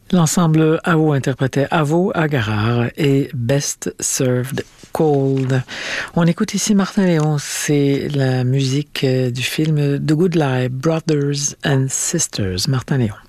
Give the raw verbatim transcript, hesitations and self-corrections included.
L'ensemble Avo interprétait Avo Agarar et Best Served Cold. On écoute ici Martin Léon, c'est la musique du film The Good Life, Brothers and Sisters. Martin Léon.